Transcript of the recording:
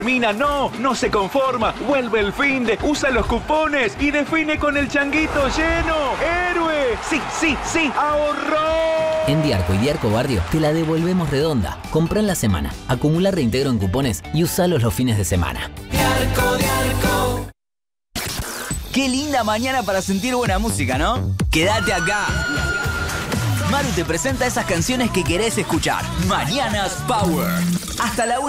Mina, no se conforma, vuelve el finde, usa los cupones y define con el changuito lleno. ¡Héroe! Sí, ahorró. En Diarco y Diarco Barrio te la devolvemos redonda. Comprá en la semana, acumula reintegro en cupones y usalos los fines de semana. Diarco. Qué linda mañana para sentir buena música, ¿no? Quédate acá. Maru te presenta esas canciones que querés escuchar. Mañanas Power. Hasta la 1.